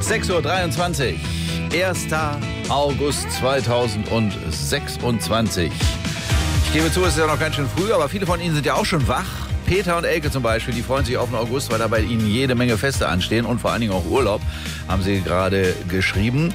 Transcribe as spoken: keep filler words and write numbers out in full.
sechs Uhr dreiundzwanzig, erster August zweitausendsechsundzwanzig. Ich gebe zu, es ist ja noch ganz schön früh, aber viele von Ihnen sind ja auch schon wach. Peter und Elke zum Beispiel, die freuen sich auf den August, weil da bei Ihnen jede Menge Feste anstehen und vor allen Dingen auch Urlaub, haben Sie gerade geschrieben.